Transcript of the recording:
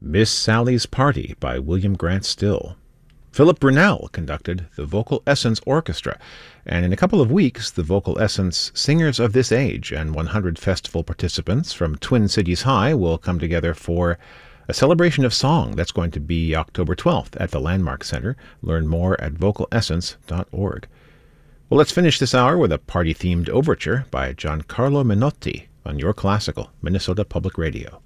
Miss Sally's Party by William Grant Still. Philip Brunel conducted the Vocal Essence Orchestra, and in a couple of weeks, the Vocal Essence Singers of This Age and 100 festival participants from Twin Cities High will come together for a celebration of song. That's going to be October 12th at the Landmark Center. Learn more at vocalessence.org. Well, let's finish this hour with a party-themed overture by Giancarlo Menotti on Your Classical, Minnesota Public Radio.